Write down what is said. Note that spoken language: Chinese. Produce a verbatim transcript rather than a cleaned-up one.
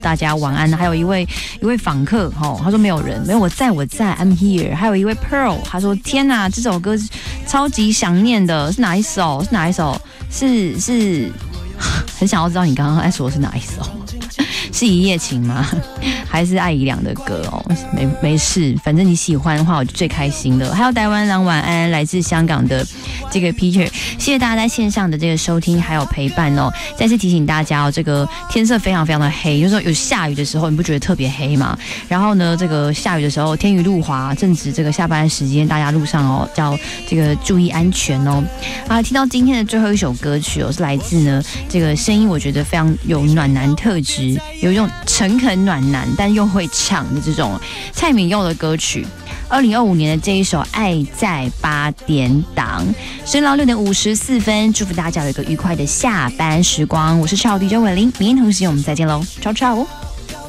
大家晚安。还有一位一位访客哦，他说没有人，没有我在我在 I'm here。还有一位 Pearl， 他说天哪，这首歌超级想念的，是哪一首？是哪一首？是是，很想要知道你刚刚在说的是哪一首？是一夜情吗？还是艾怡良的歌哦？没没事，反正你喜欢的话，我就最开心的。还有台湾狼晚安，来自香港的这个 Peter， 谢谢大家在线上的这个收听还有陪伴哦。再次提醒大家哦，这个天色非常非常的黑，有时候有下雨的时候，你不觉得特别黑吗？然后呢，这个下雨的时候，天雨路滑，正值这个下班时间，大家路上哦要这个注意安全哦。啊，听到今天的最后一首歌曲哦，是来自呢这个声音，我觉得非常有暖男特质。有一种诚恳暖男，但又会唱的这种蔡旻佑的歌曲。二零二五年的这一首《爱在八点档》，深到六点五十四分，祝福大家有一个愉快的下班时光。我是超 D J 伟玲，明天同时间我们再见喽，超超。